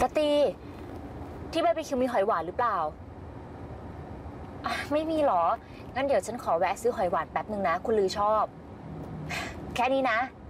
ตตีที่บาร์บีคิวมีหอยหวานหรือเปล่าไม่มีหรองั้นเดี๋ยวฉันขอแวะซื้อหอยหวานแป๊บนึงนะคุณลือชอบแค่นี้นะ